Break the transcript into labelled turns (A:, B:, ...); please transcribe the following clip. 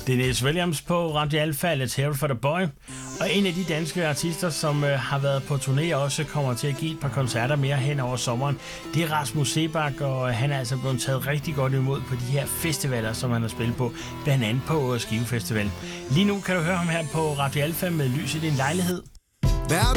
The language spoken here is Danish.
A: Det er Niels Williams på Radio Alpha, Let's Hear It For The Boy. Og en af de danske artister, som har været på turné og også kommer til at give et par koncerter mere hen over sommeren, det er Rasmus Seebach, og han er altså blevet taget rigtig godt imod på de her festivaler, som han har spillet på, blandt andet på Skive Festival. Lige nu kan du høre ham her på Radio Alpha med Lys i din lejlighed.